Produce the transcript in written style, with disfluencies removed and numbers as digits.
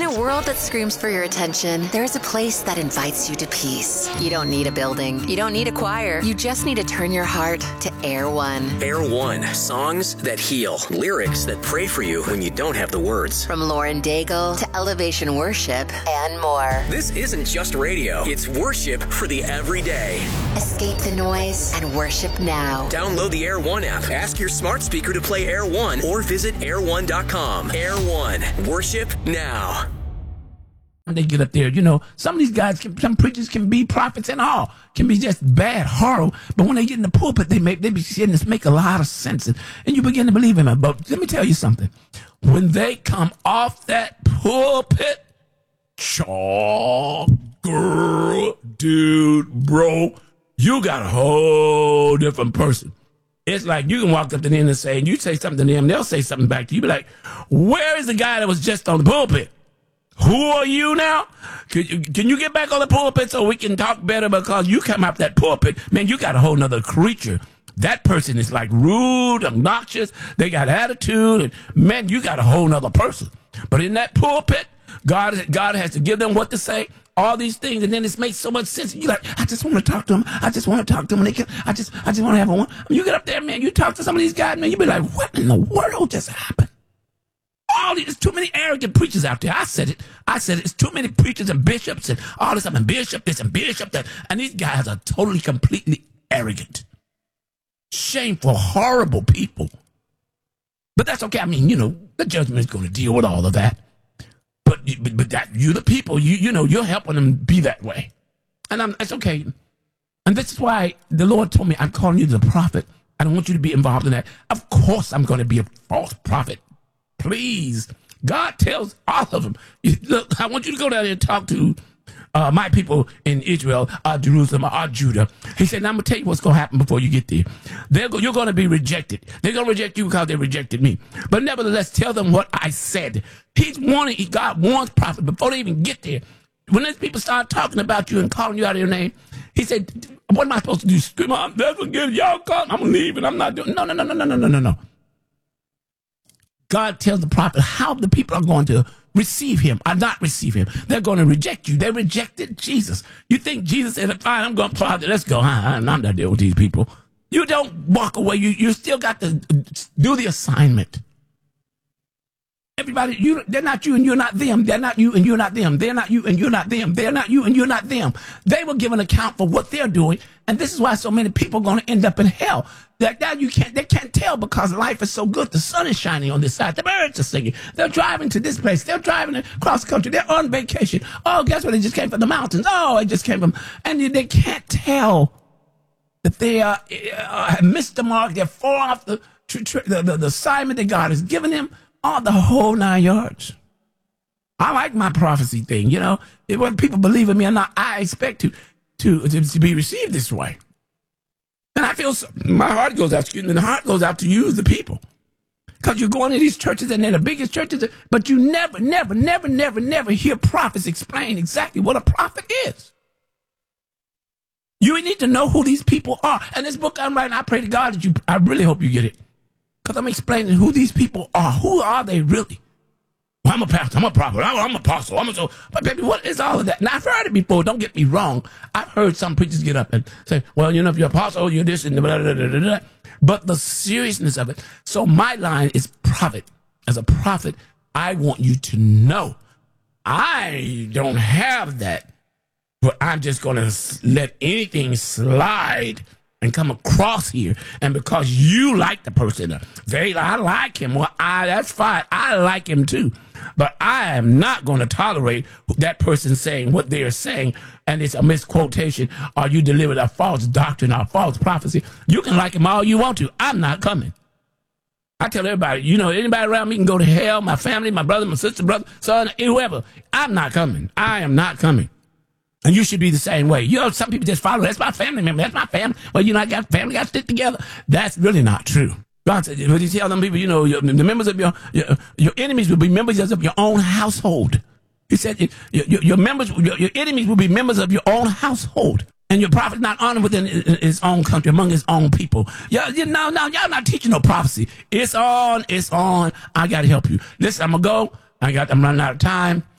a world that screams for your attention, there's a place that invites you to peace. You don't need a building. You don't need a choir. You just need to turn your heart to Air One. Air One. Songs that heal. Lyrics that pray for you when you don't have the words. From Lauren Daigle to Elevation Worship and more. This isn't just radio. It's worship for the everyday. Escape the noise and worship now. Download the Air One app. Ask your smart speaker to play Air One or visit air1.com. Air One. Worship now. They get up there, you know, some of these guys, some preachers can be prophets and all, can be just bad, horrible, but when they get in the pulpit, they be saying this make a lot of sense, and you begin to believe in them. But let me tell you something. When they come off that pulpit, girl, dude, bro, you got a whole different person. It's like you can walk up to them and say, and you say something to them, they'll say something back to you. Be like, where is the guy that was just on the pulpit? Who are you now? Can you get back on the pulpit so we can talk better? Because you come up that pulpit, man, you got a whole nother creature. That person is like rude, obnoxious. They got attitude. And man, you got a whole nother person. But in that pulpit, God has to give them what to say, all these things, and then it makes so much sense. You're like, I just want to talk to them. I just want to talk to them. I just want to have one. You get up there, man, you talk to some of these guys, man, you be like, what in the world just happened? There's too many arrogant preachers out there. I said it. It's too many preachers and bishops and all this stuff and bishop this and bishop that. And these guys are totally, completely arrogant. Shameful, horrible people. But that's okay. I mean, you know, the judgment is going to deal with all of that. But that you, the people, you know, you're helping them be that way. And it's okay. And this is why the Lord told me, I'm calling you the prophet. I don't want you to be involved in that. Of course I'm going to be a false prophet. Please. God tells all of them, look, I want you to go down there and talk to my people in Israel, Jerusalem, Judah. He said, now I'm going to tell you what's going to happen before you get there. You're going to be rejected. They're going to reject you because they rejected me. But nevertheless, tell them what I said. God warns prophets before they even get there. When these people start talking about you and calling you out of your name, he said, what am I supposed to do? Scream, I'm never give y'all call. I'm leaving. I'm not doing. No. God tells the prophet how the people are going to receive him or not receive him. They're going to reject you. They rejected Jesus. You think Jesus said, fine, I'm going to prophet. Let's go. I'm not dealing with these people. You don't walk away. You still got to do the assignment. Everybody, they're not you and you're not them. They're not you and you're not them. They're not you and you're not them. They're not you and you're not them. They will give an account for what they're doing. And this is why so many people are going to end up in hell. They can't tell because life is so good. The sun is shining on this side. The birds are singing. They're driving to this place. They're driving across the country. They're on vacation. Oh, guess what? They just came from the mountains. Oh, it just came from, and they can't tell that they have missed the mark. They're far off the assignment that God has given them. All the whole 9 yards. I like my prophecy thing, you know. Whether people believe in me or not, I expect to be received this way. And I feel my heart goes out to you, and the heart goes out to you, the people. Because you're going to these churches, and they're the biggest churches, but you never hear prophets explain exactly what a prophet is. You need to know who these people are. And this book I'm writing, I pray to God that I really hope you get it. Because I'm explaining who these people are. Who are they really? Well, I'm a pastor. I'm a prophet. I'm an apostle. But baby, what is all of that? Now, I've heard it before. Don't get me wrong. I've heard some preachers get up and say, well, you know, if you're an apostle, you're this and blah, blah, blah, blah, blah. But the seriousness of it. So my line is prophet. As a prophet, I want you to know I don't have that. But I'm just going to let anything slide and come across here, and because you like the person, I like him. Well, that's fine. I like him too, but I am not going to tolerate that person saying what they are saying, and it's a misquotation, or you delivered a false doctrine or false prophecy. You can like him all you want to. I'm not coming. I tell everybody, you know, anybody around me can go to hell. My family, my brother, my sister, brother, son, whoever. I'm not coming. I am not coming. And you should be the same way. You know, some people just follow. That's my family member. That's my family. Well, you know, I got family. Got to stick together. That's really not true. God said, when you tell them people, you know, the members of your enemies will be members of your own household. He said, your enemies will be members of your own household. And your prophet not honored within his own country, among his own people. Y'all not teaching no prophecy. It's on. I got to help you. Listen, I'm going to go. I'm running out of time.